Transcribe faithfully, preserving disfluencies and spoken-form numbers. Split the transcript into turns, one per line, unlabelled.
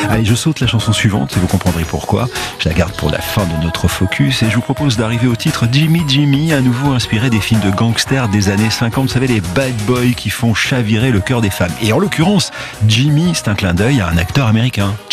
Allez, je saute la chanson suivante et vous comprendrez pourquoi. Je la garde pour la fin de notre focus et je vous propose d'arriver au titre Jimmy Jimmy, à nouveau inspiré des films de gangsters des années cinquante. Vous savez, les bad boys qui font chavirer le cœur des femmes. Et en l'occurrence, Jimmy, c'est un clin d'œil à un acteur américain.